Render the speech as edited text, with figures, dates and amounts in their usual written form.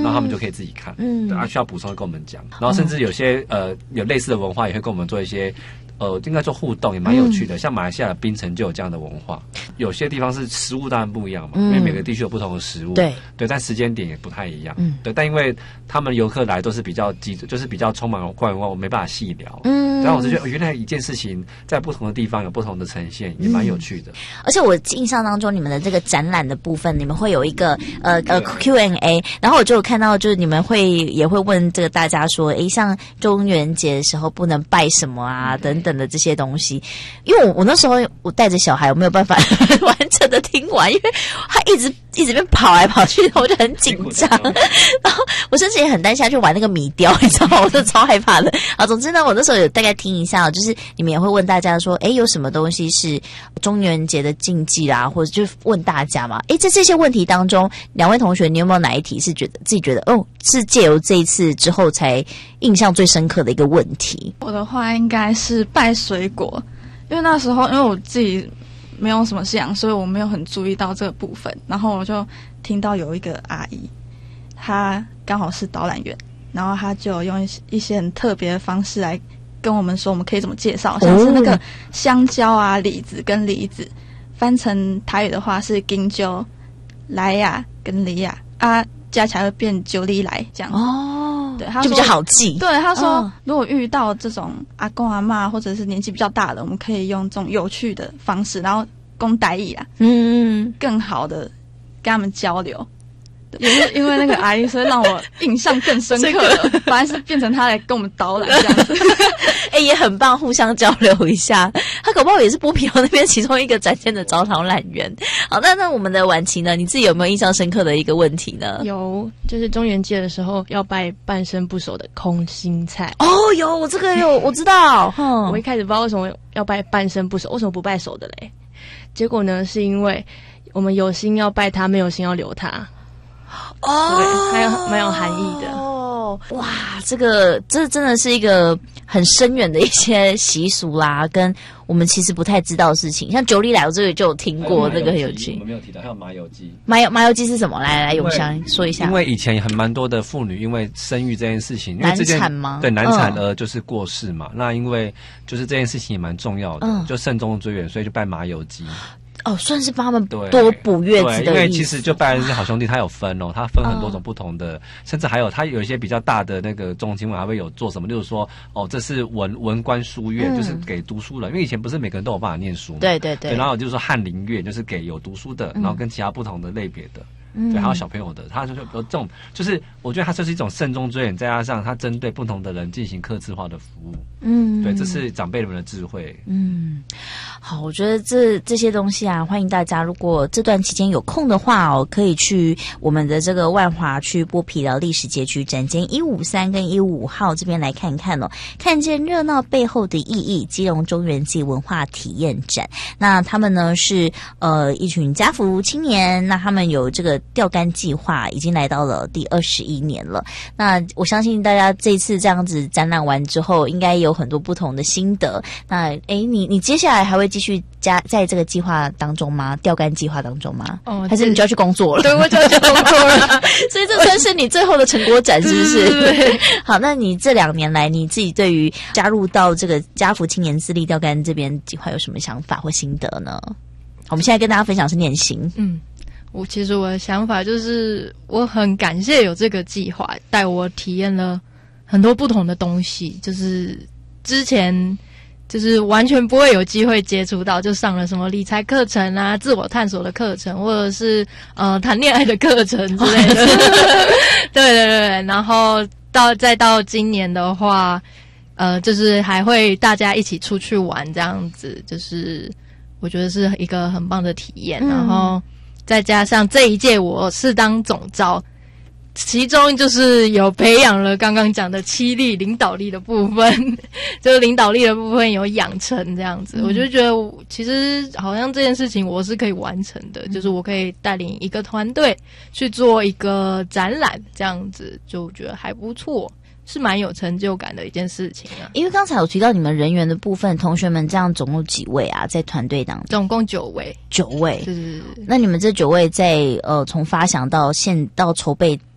后他们就可以自己看，对需要补充跟我们讲，然后甚至有些有类似的文化也会跟我们做一些。应该做互动也蛮有趣的，像马来西亚的槟城就有这样的文化。有些地方是食物当然不一样嘛，因为每个地区有不同的食物，对，但时间点也不太一样，对。但因为他们游客来都是比较就是比较充满观光，我没办法细聊，然后我就觉得原来一件事情在不同的地方有不同的呈现，也蛮有趣的。 而且我印象当中，你们的这个展览的部分，你们会有一个Q&A， 然后我就有看到，就是你们也会问这个大家说，像中元节的时候不能拜什么啊，等等的这些东西。因为我那时候我带着小孩，我没有办法完整的听完，因为他一直边跑来跑去，我就很紧张。然后我甚至也很担心他去玩那个米雕，你知道吗？我就超害怕的。啊，总之呢，我那时候有大概听一下，就是你们也会问大家说，有什么东西是中元节的禁忌啦，或者就问大家嘛。在这些问题当中，两位同学，你有没有哪一题是自己觉得是借由这一次之后才印象最深刻的一个问题？ 我的话应该是拜水果，因为那时候因为我自己没有什么信仰，所以我没有很注意到这个部分。然后我就听到有一个阿姨，她刚好是导览员，然后她就用一些很特别的方式来跟我们说我们可以怎么介绍，像是那个香蕉啊、李子跟梨子，翻成台语的话是金蕉、来呀跟梨呀啊，加起来会变九里来这样子。对，他说就比较好记。对， 他说，如果遇到这种阿公阿嬷或者是年纪比较大的，我们可以用这种有趣的方式，然后讲台语啊，更好的跟他们交流。也是因为那个阿姨，所以让我印象更深刻了。反而是变成他来跟我们导览这样子， 也很棒，互相交流一下。他搞不好也是剥皮寮那边其中一个展现的招导览员。好，那我们的婉琪呢？你自己有没有印象深刻的一个问题呢？ 有，就是中元节的时候要拜半生不熟的空心菜。 有，我这个我知道。 我一开始不知道为什么要拜半生不熟，为什么不拜熟的嘞？结果呢，是因为我们有心要拜他，没有心要留他。对，还有蛮有含义的。 哇，这真的是一个很深远的一些习俗啦，跟我们其实不太知道的事情。像九里来我这里就有听过，这个很有趣。 我们没有提到，还有麻油鸡。 麻油鸡是什么？来，永祥说一下。 因为以前很蛮多的妇女因为生育这件事情， 难产吗？ 对，难产儿就是过世嘛。那因为就是这件事情也蛮重要的，就慎终追远，所以就拜麻油鸡。 算是帮他们多补月子的意思。 因为其实就拜的是好兄弟，他有分他分很多种不同的，甚至还有他有一些比较大的那个中经文还会有做什么，例如说这是文官书院，就是给读书人，因为以前不是每个人都有办法念书嘛， 对， 然后就是说翰林院，就是给有读书的，然后跟其他不同的类别的。对，还有小朋友的，他就有这种，就是我觉得它就是一种慎终追远，再加上它针对不同的人进行客制化的服务。对，这是长辈们的智慧。 好，我觉得这些东西啊，欢迎大家如果这段期间有空的话可以去我们的这个万华区剥皮寮历史街区展间153跟155号这边来看看看见热闹背后的意义，基隆中元节文化体验展。那他们呢是一群家福青年，那他们有这个钓竿计划已经来到了第21年了。那我相信大家这次这样子展览完之后，应该有很多不同的心得。那你接下来还会继续在这个计划当中吗？钓竿计划当中吗？还是你就要去工作了？ 对，我就要去工作了。 所以这算是你最后的成果展，是不是？对。好，那你这2年来，你自己对于加入到这个家福青年自立钓竿这边计划有什么想法或心得呢？我们现在跟大家分享是念心。 其实我的想法就是，我很感谢有这个计划，带我体验了很多不同的东西，就是之前就是完全不会有机会接触到，就上了什么理财课程啊、自我探索的课程，或者是谈恋爱的课程之类的。对，然后再到今年的话，就是还会大家一起出去玩这样子，就是我觉得是一个很棒的体验。然后再加上这一届我是当总召，其中就是有培养了刚刚讲的7力领导力的部分，就是领导力的部分有养成这样子。我就觉得其实好像这件事情我是可以完成的，就是我可以带领一个团队去做一个展览这样子，就觉得还不错，是蛮有成就感的一件事情啊。 因为刚才有提到你们人员的部分，同学们这样总共几位啊？在团队当中总共9位。 9位， 对。 那你们这9位在从发想到筹备